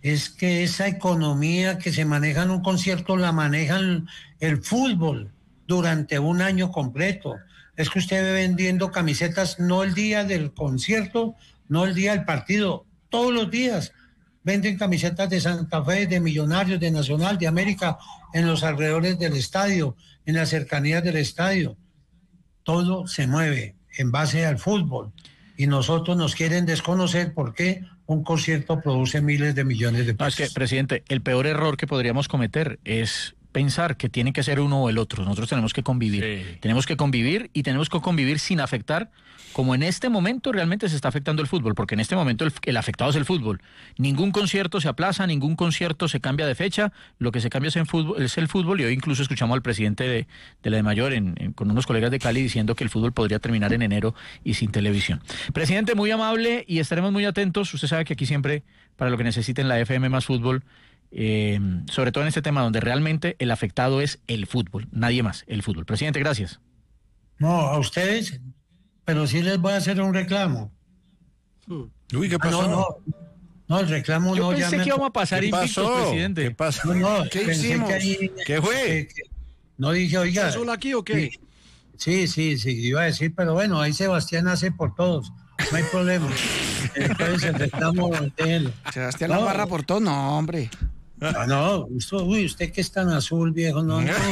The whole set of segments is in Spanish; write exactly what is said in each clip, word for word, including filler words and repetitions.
es que esa economía que se maneja en un concierto la manejan el fútbol durante un año completo. Es que usted ve vendiendo camisetas no el día del concierto, no el día del partido, todos los días. Venden camisetas de Santa Fe, de Millonarios, de Nacional, de América, en los alrededores del estadio, en las cercanías del estadio. Todo se mueve en base al fútbol. Y nosotros nos quieren desconocer por qué un concierto produce miles de millones de pesos. No, es que, presidente, el peor error que podríamos cometer es pensar que tiene que ser uno o el otro. Nosotros tenemos que convivir. Sí. Tenemos que convivir y tenemos que convivir sin afectar, como en este momento realmente se está afectando el fútbol, porque en este momento el, el afectado es el fútbol. Ningún concierto se aplaza, ningún concierto se cambia de fecha, lo que se cambia es, en fútbol, es el fútbol, y hoy incluso escuchamos al presidente de, de la DIMAYOR en, en, con unos colegas de Cali diciendo que el fútbol podría terminar en enero y sin televisión. Presidente, muy amable y estaremos muy atentos. Usted sabe que aquí siempre, para lo que necesiten, la F M más fútbol, Eh, sobre todo en este tema donde realmente el afectado es el fútbol, nadie más, el fútbol. Presidente, gracias. No, a ustedes, pero sí les voy a hacer un reclamo. Uy, ¿qué pasó? No, no, no, el reclamo Yo no. pensé ya que íbamos a pasar invictos, presidente. ¿Qué pasó? No, no, ¿Qué hicimos? Que ahí, ¿Qué fue? Que, que, no dije, oiga. ¿Estás solo aquí o qué? Sí, sí, sí, iba a decir, pero bueno, ahí Sebastián hace por todos. No hay problema. Entonces el reclamo de él. Sebastián no, la barra por todo, no, hombre. Ah, no, usted, uy, usted que es tan azul, viejo, no, no, no.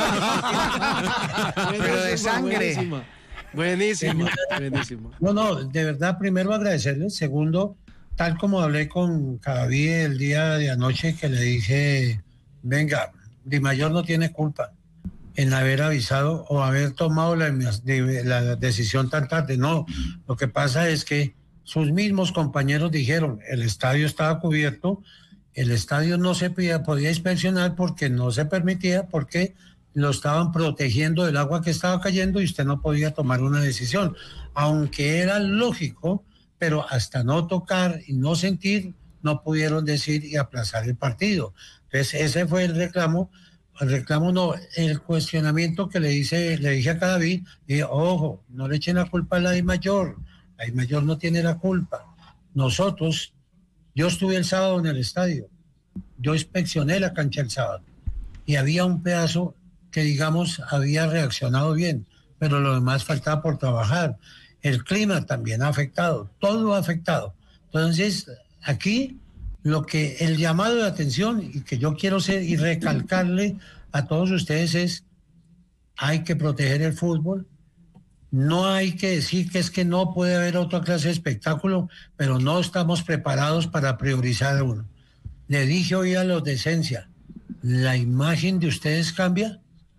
Pero de sangre. Buenísima, buenísima. No, no, de verdad, primero agradecerle. Segundo, tal como hablé con Cadavid el día de anoche, que le dije, venga, DIMAYOR no tiene culpa en haber avisado o haber tomado la, la decisión tan tarde. No, lo que pasa es que sus mismos compañeros dijeron, el estadio estaba cubierto, el estadio no se podía, podía inspeccionar porque no se permitía, porque lo estaban protegiendo del agua que estaba cayendo y usted no podía tomar una decisión, aunque era lógico, pero hasta no tocar y no sentir, no pudieron decir y aplazar el partido. Entonces ese fue el reclamo, el reclamo no, el cuestionamiento que le hice, le dije a Cadavid, y ojo, no le echen la culpa a la DIMAYOR, la DIMAYOR no tiene la culpa. Nosotros, yo estuve el sábado en el estadio, yo inspeccioné la cancha el sábado y había un pedazo que digamos había reaccionado bien, pero lo demás faltaba por trabajar. El clima también ha afectado, todo ha afectado. Entonces, aquí lo que el llamado de atención y que yo quiero ser y recalcarle a todos ustedes es, hay que proteger el fútbol. No hay que decir que es que no puede haber otra clase de espectáculo, pero no estamos preparados para priorizar uno. Le dije hoy a los de Esencia, la imagen de ustedes cambia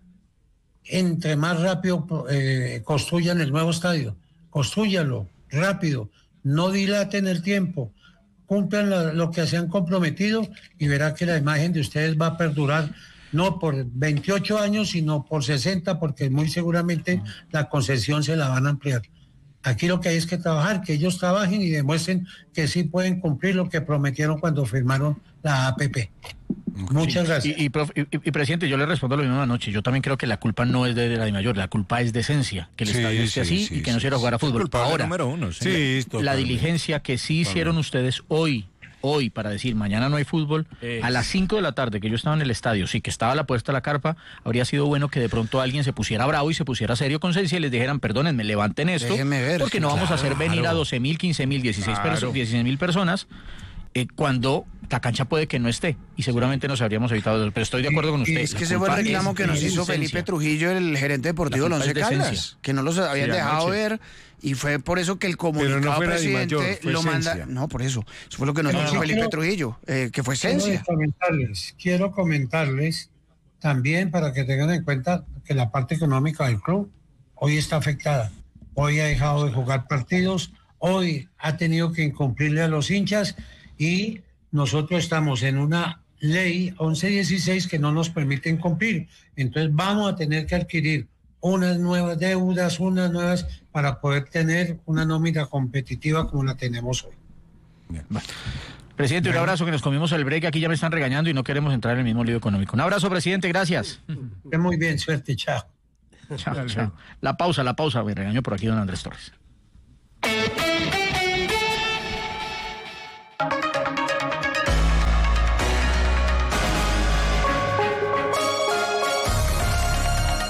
entre más rápido eh, construyan el nuevo estadio. Construyanlo rápido, no dilaten el tiempo, cumplan la, lo que se han comprometido y verá que la imagen de ustedes va a perdurar no por veintiocho años, sino por sesenta, porque muy seguramente la concesión se la van a ampliar. Aquí lo que hay es que trabajar, que ellos trabajen y demuestren que sí pueden cumplir lo que prometieron cuando firmaron la A P P. Muchas sí, gracias. Y, y, prof, y, y, presidente, yo le respondo lo mismo anoche. Yo también creo que la culpa no es de, de la DIMAYOR, la culpa es de Esencia, que el sí, estadio esté sí, así sí, y que sí, no se quiera jugar a fútbol. Ahora, número uno, sí, la, la diligencia que sí hicieron ustedes hoy, hoy para decir mañana no hay fútbol, eh. a las cinco de la tarde que yo estaba en el estadio, sí que estaba la puesta a la carpa, habría sido bueno que de pronto alguien se pusiera bravo y se pusiera serio con Esencia y les dijeran, perdónenme, levanten esto, ver, porque no claro, vamos a hacer venir claro. a doce mil, quince mil, dieciséis mil personas. Eh, cuando la cancha puede que no esté y seguramente nos habríamos evitado, pero estoy de acuerdo con usted. Es que ese fue el reclamo que nos hizo Felipe Trujillo, el gerente deportivo del Once Caldas, que no los habían sí, dejado ver y fue por eso que el comunicado no presidente mayor, lo Esencia. manda. No, por eso. Eso fue lo que nos dijo Felipe quiero, Trujillo, eh, que fue Esencia. Quiero comentarles, quiero comentarles también para que tengan en cuenta que la parte económica del club hoy está afectada. Hoy ha dejado de jugar partidos, hoy ha tenido que incumplirle a los hinchas. Y nosotros estamos en una ley once dieciséis que no nos permiten cumplir. Entonces vamos a tener que adquirir unas nuevas deudas, unas nuevas, para poder tener una nómina competitiva como la tenemos hoy. Bien. Bueno. Presidente, un abrazo, que nos comimos el break, aquí ya me están regañando y no queremos entrar en el mismo lío económico. Un abrazo, presidente, gracias. Muy bien, suerte, chao. Chao, chao. La pausa, la pausa, me regañó por aquí don Andrés Torres.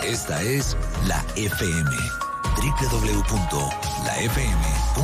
Esta es La F M. doble u doble u doble u punto la f m punto com